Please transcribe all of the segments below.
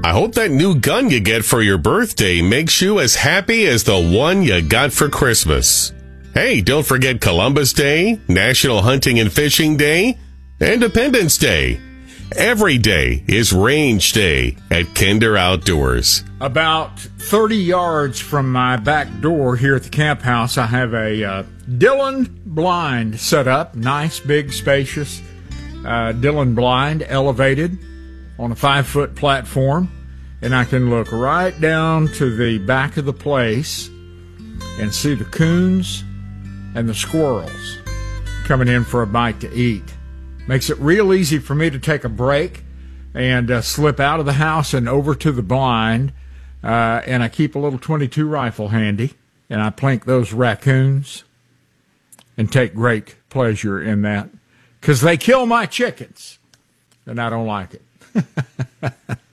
I hope that new gun you get for your birthday makes you as happy as the one you got for Christmas. Hey, don't forget Columbus Day, National Hunting and Fishing Day, Independence Day. Every day is Range Day at Kinder Outdoors. About 30 yards from my back door here at the camp house, I have a Dillon blind set up. Nice, big, spacious Dillon blind, elevated on a 5-foot platform. And I can look right down to the back of the place and see the coons and the squirrels coming in for a bite to eat. Makes it real easy for me to take a break and slip out of the house and over to the blind. And I keep a little .22 rifle handy, and I plink those raccoons and take great pleasure in that because they kill my chickens, and I don't like it.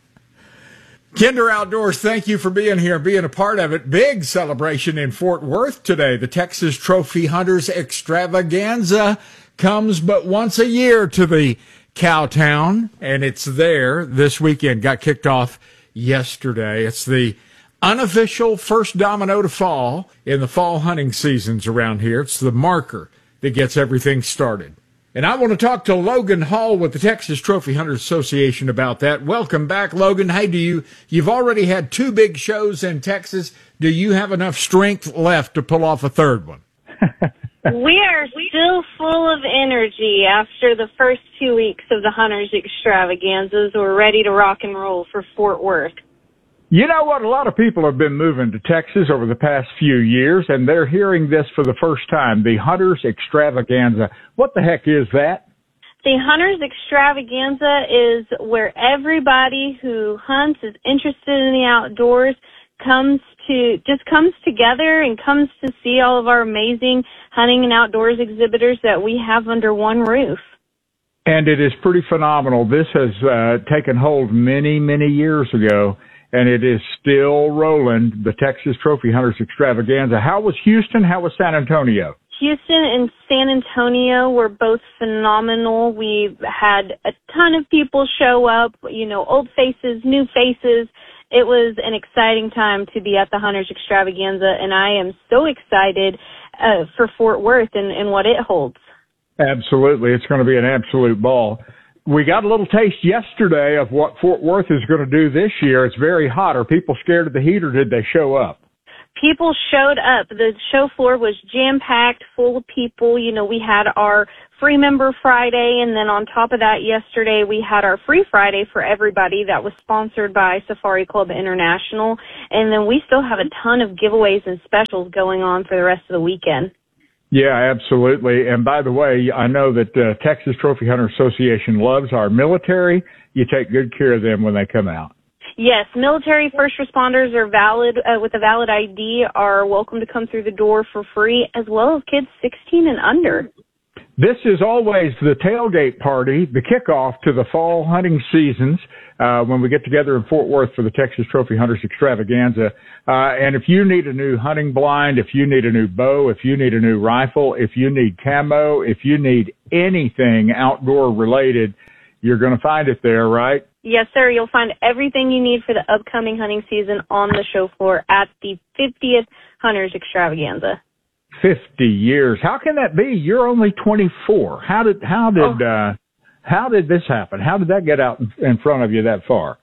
Kinder Outdoors, thank you for being here, being a part of it. Big celebration in Fort Worth today. The Texas Trophy Hunters Extravaganza comes but once a year to the Cowtown, and it's there this weekend. Got kicked off yesterday. It's the unofficial first domino to fall in the fall hunting seasons around here. It's the marker that gets everything started. And I want to talk to Logan Hall with the Texas Trophy Hunters Association about that. Welcome back, Logan. Hey, you've already had 2 big shows in Texas. Do you have enough strength left to pull off a third one? We are still full of energy after the first 2 weeks of the Hunters Extravaganzas. We're ready to rock and roll for Fort Worth. You know what? A lot of people have been moving to Texas over the past few years, and they're hearing this for the first time, the Hunters Extravaganza. What the heck is that? The Hunters Extravaganza is where everybody who hunts, is interested in the outdoors, comes together and comes to see all of our amazing hunting and outdoors exhibitors that we have under one roof. And it is pretty phenomenal. This has taken hold many, many years ago, and it is still rolling, the Texas Trophy Hunters Extravaganza. How was Houston? How was San Antonio? Houston and San Antonio were both phenomenal. We had a ton of people show up, old faces, new faces. It was an exciting time to be at the Hunters Extravaganza, and I am so excited for Fort Worth and what it holds. Absolutely. It's going to be an absolute ball. We got a little taste yesterday of what Fort Worth is going to do this year. It's very hot. Are people scared of the heat, or did they show up? People showed up. The show floor was jam-packed, full of people. We had our free member Friday, and then on top of that, yesterday we had our free Friday for everybody that was sponsored by Safari Club International. And then we still have a ton of giveaways and specials going on for the rest of the weekend. Yeah, absolutely. And by the way, I know that Texas Trophy Hunter Association loves our military. You take good care of them when they come out. Yes, military first responders are valid, with a valid ID, are welcome to come through the door for free, as well as kids 16 and under. This is always the tailgate party, the kickoff to the fall hunting seasons, when we get together in Fort Worth for the Texas Trophy Hunters Extravaganza. And if you need a new hunting blind, if you need a new bow, if you need a new rifle, if you need camo, if you need anything outdoor related, you're going to find it there, right? Yes, sir. You'll find everything you need for the upcoming hunting season on the show floor at the 50th Hunters Extravaganza. 50 years. How can that be? You're only 24. How did this happen? How did that get out in front of you that far?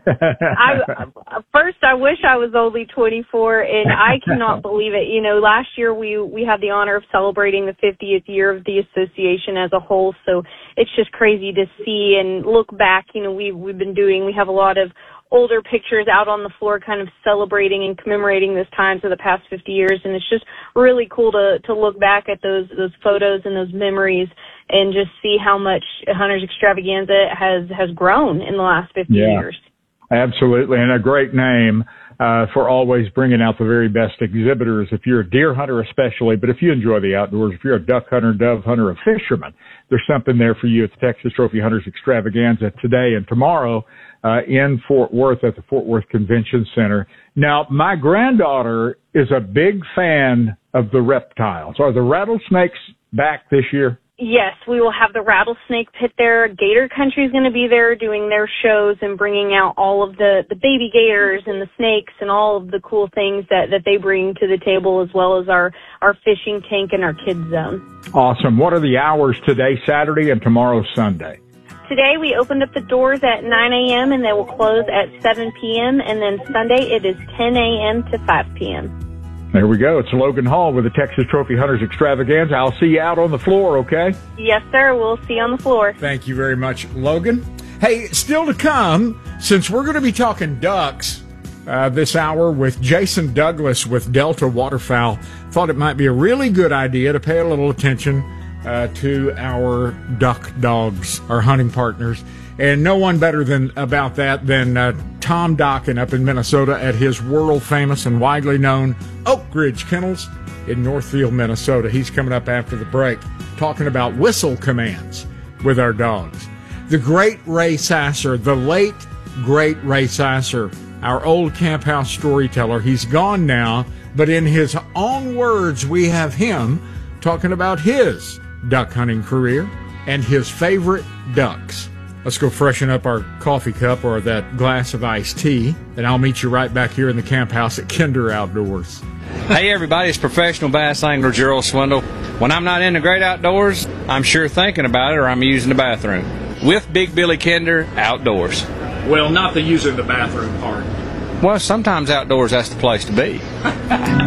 I wish I was only 24, and I cannot believe it. Last year we had the honor of celebrating the 50th year of the association as a whole, so it's just crazy to see and look back. We have a lot of older pictures out on the floor kind of celebrating and commemorating this time for the past 50 years, and it's just really cool to look back at those photos and those memories and just see how much Hunters Extravaganza has grown in the last 50 years. Absolutely, and a great name for always bringing out the very best exhibitors. If you're a deer hunter especially, but if you enjoy the outdoors, if you're a duck hunter, dove hunter, a fisherman, there's something there for you at the Texas Trophy Hunters Extravaganza today and tomorrow in Fort Worth at the Fort Worth Convention Center. Now, my granddaughter is a big fan of the reptiles. Are the rattlesnakes back this year? Yes, we will have the rattlesnake pit there. Gator Country is going to be there doing their shows and bringing out all of the baby gators and the snakes and all of the cool things that they bring to the table, as well as our fishing tank and our kids zone. Awesome. What are the hours today, Saturday, and tomorrow, Sunday? Today we opened up the doors at 9 a.m. and they will close at 7 p.m. And then Sunday it is 10 a.m. to 5 p.m. There we go. It's Logan Hall with the Texas Trophy Hunters Extravaganza. I'll see you out on the floor, okay? Yes, sir. We'll see you on the floor. Thank you very much, Logan. Hey, still to come, since we're going to be talking ducks this hour with Jason Douglas with Delta Waterfowl, thought it might be a really good idea to pay a little attention to our duck dogs, our hunting partners. And no one better than Tom Dokken up in Minnesota at his world-famous and widely known Oak Ridge Kennels in Northfield, Minnesota. He's coming up after the break talking about whistle commands with our dogs. The great Ray Sasser, the late great Ray Sasser, our old camp house storyteller. He's gone now, but in his own words, we have him talking about his duck hunting career and his favorite ducks. Let's go freshen up our coffee cup or that glass of iced tea, and I'll meet you right back here in the camp house at Kinder Outdoors. Hey everybody, it's professional bass angler Gerald Swindle. When I'm not in the great outdoors, I'm sure thinking about it or I'm using the bathroom. With Big Billy Kinder Outdoors. Well, not the using the bathroom part. Well, sometimes outdoors, that's the place to be.